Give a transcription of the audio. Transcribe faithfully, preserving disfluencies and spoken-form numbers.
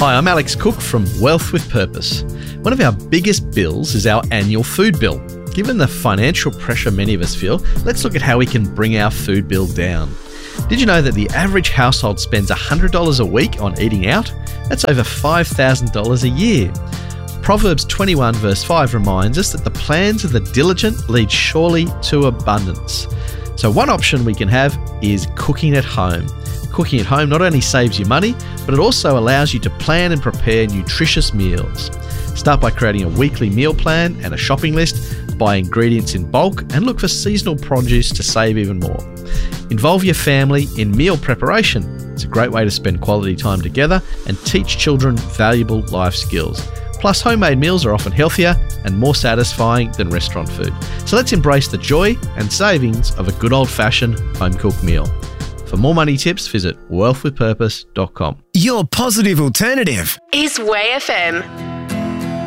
Hi, I'm Alex Cook from Wealth with Purpose. One of our biggest bills is our annual food bill. Given the financial pressure many of us feel, let's look at how we can bring our food bill down. Did you know that the average household spends one hundred dollars a week on eating out? That's over five thousand dollars a year. Proverbs twenty-one verse five reminds us that the plans of the diligent lead surely to abundance. So one option we can have is cooking at home. Cooking at home not only saves you money, but it also allows you to plan and prepare nutritious meals. Start by creating a weekly meal plan and a shopping list, buy ingredients in bulk, and look for seasonal produce to save even more. Involve your family in meal preparation. It's a great way to spend quality time together and teach children valuable life skills. Plus, homemade meals are often healthier and more satisfying than restaurant food. So let's embrace the joy and savings of a good old-fashioned home-cooked meal. For more money tips, visit wealth with purpose dot com. Your positive alternative is Way F M.